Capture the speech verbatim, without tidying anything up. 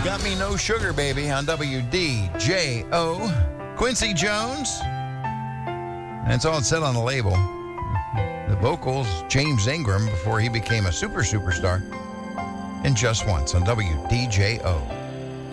Got Me No Sugar Baby on W D J O. Quincy Jones. That's all it said on the label. The vocals, James Ingram, before he became a super superstar. And Just Once on W D J O.